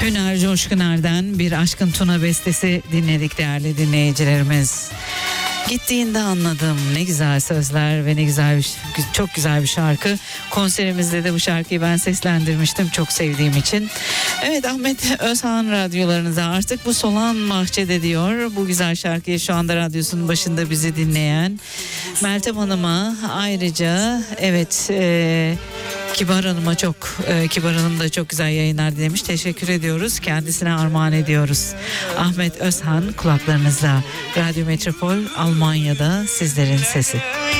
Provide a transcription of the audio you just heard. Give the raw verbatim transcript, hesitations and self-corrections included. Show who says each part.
Speaker 1: Hüner Coşkuner'den bir Aşkın Tuna bestesi dinledik değerli dinleyicilerimiz. Gittiğinde anladım, ne güzel sözler ve ne güzel bir, çok güzel bir şarkı. Konserimizde de bu şarkıyı ben seslendirmiştim çok sevdiğim için. Evet, Ahmet Özhan radyolarınıza artık bu Solan Bahçede diyor. Bu güzel şarkıyı şu anda radyosunun başında bizi dinleyen Meltem Hanım'a ayrıca evet e, Kibar Hanım'a çok e, Kibar Hanım da çok güzel yayınlar dilemiş. Teşekkür ediyoruz. Kendisine armağan ediyoruz. Ahmet Özhan kulaklarınızda. Radyo Metropol Almanya'da sizlerin sesi.